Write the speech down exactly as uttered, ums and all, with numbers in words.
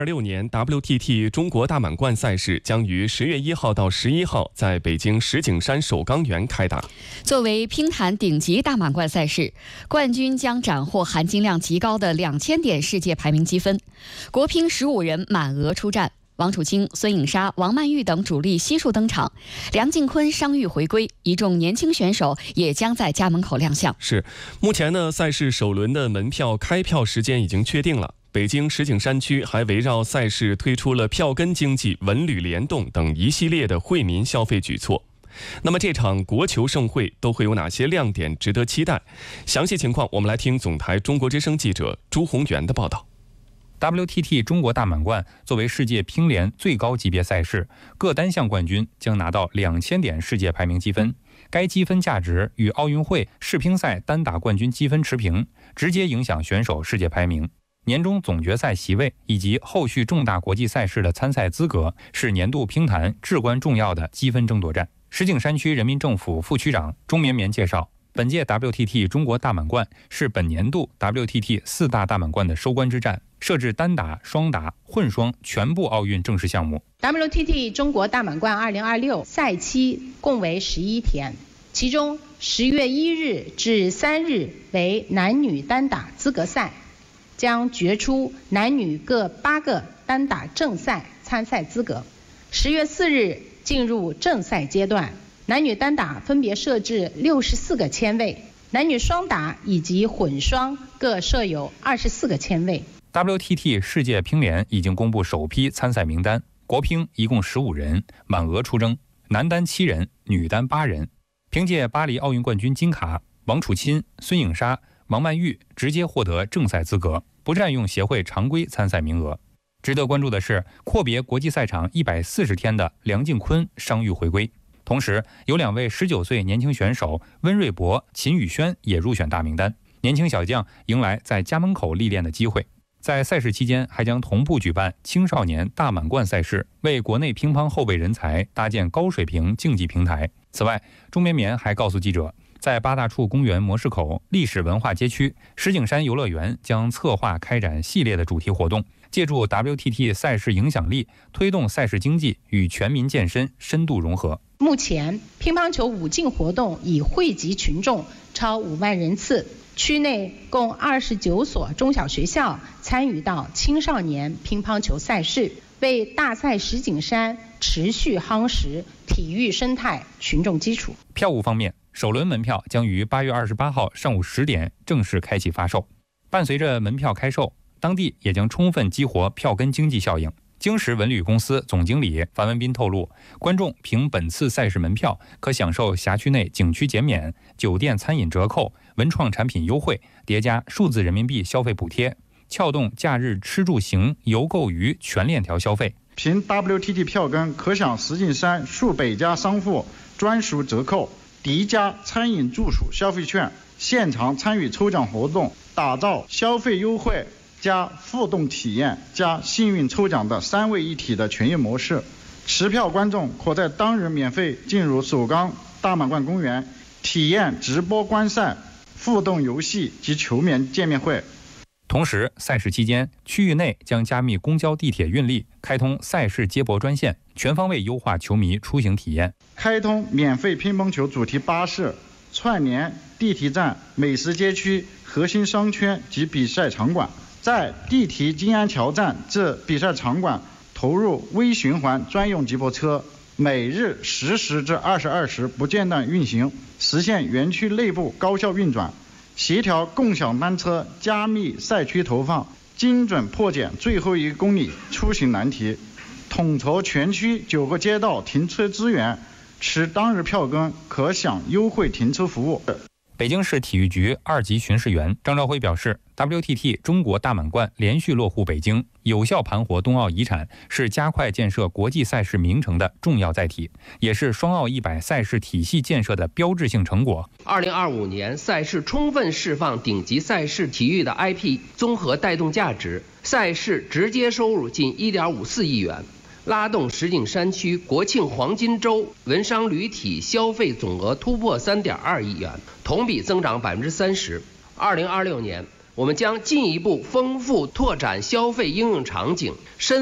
二六年 W T T 中国大满贯赛事将于十月一号到十一号在北京石景山首钢园开打。 作为乒坛顶级大满贯赛事，冠军将斩获含金量极高的两千点世界排名积分。国乒十五人满额出战，王楚钦、孙颖莎、王曼玉等主力悉数登场，梁靖昆伤愈回归，一众年轻选手也将在家门口亮相。 是，目前呢，赛事首轮的门票开票时间已经确定了。北京石景山区还围绕赛事推出了票根经济、文旅联动等一系列的惠民消费举措。那么这场国球盛会都会有哪些亮点值得期待？详细情况我们来听总台中国之声记者朱宏元的报道。 W T T 中国大满贯作为世界乒联最高级别赛事，各单项冠军将拿到两千点世界排名积分。该积分价值与奥运会世乒赛单打冠军积分持平，直接影响选手世界排名。年终总决赛席位以及后续重大国际赛事的参赛资格，是年度乒坛至关重要的积分争夺战。石景山区人民政府副区长钟绵绵介绍，本届 W T T 中国大满贯是本年度 W T T 四大大满贯的收官之战，设置单打、双打、混双全部奥运正式项目。 W T T 中国大满贯二零二六赛期共为十一天，其中十月一日至三日为男女单打资格赛，将决出男女各八个单打正赛参赛资格。十月四日进入正赛阶段，男女单打分别设置六十四个签位，男女双打以及混双各设有二十四个签位。 W T T 世界乒联已经公布首批参赛名单，国乒一共十五人，满额出征，男单七人，女单八人。凭借巴黎奥运冠军金卡，王楚钦、孙颖莎、王曼玉直接获得正赛资格，不占用协会常规参赛名额。值得关注的是，阔别国际赛场一百四十天的梁靖昆伤愈回归，同时有两位十九岁年轻选手温瑞博、秦宇轩也入选大名单。年轻小将迎来在家门口历练的机会。在赛事期间，还将同步举办青少年大满贯赛事，为国内乒乓后备人才搭建高水平竞技平台。此外，钟绵绵还告诉记者，在八大处公园模式口历史文化街区，石景山游乐园将策划开展系列的主题活动，借助 W T T 赛事影响力，推动赛事经济与全民健身深度融合。 目前，乒乓球五进活动已惠及群众超五万人次，区内共二十九所中小学校参与到青少年乒乓球赛事，为大赛石景山持续夯实体育生态群众基础。 票务方面，首轮门票将于八月二十八号上午十点正式开启发售。伴随着门票开售，当地也将充分激活票根经济效应。京石文旅公司总经理樊文斌透露，观众凭本次赛事门票可享受辖区内景区减免、酒店餐饮折扣、文创产品优惠，叠加数字人民币消费补贴，撬动假日吃住行游购娱全链条消费。 凭 W T T 票根可享石景山数百家商户专属折扣，叠加餐饮住宿消费券，现场参与抽奖活动，打造消费优惠加互动体验加幸运抽奖的三位一体的全业模式。持票观众可在当日免费进入首钢大满贯公园，体验直播观赛、互动游戏及球迷见面会。 同时，赛事期间，区域内将加密公交、地铁运力，开通赛事接驳专线，全方位优化球迷出行体验。 开通免费乒乓球主题巴士，串联地铁站、美食街区、核心商圈及比赛场馆，在地铁金安桥站至比赛场馆投入微循环专用接驳车，每日十时至二十二时不间断运行，实现园区内部高效运转。协调共享单车加密赛区投放，精准破解最后一公里出行难题，统筹全区九个街道停车资源，持当日票根可享优惠停车服务。 北京市体育局二级巡视员张兆辉表示， W T T 中国大满贯连续落户北京，有效盘活冬奥遗产，是加快建设国际赛事名城的重要载体，也是双奥一百赛事体系建设的标志性成果。 二零二五年赛事充分释放顶级赛事体育的 I P 综合带动价值，赛事直接收入近一点五四亿元，拉动石景山区国庆黄金周文商旅体消费总额突破三点二亿元，同比增长百分之三十。二零二六年我们将进一步丰富拓展消费应用场景，深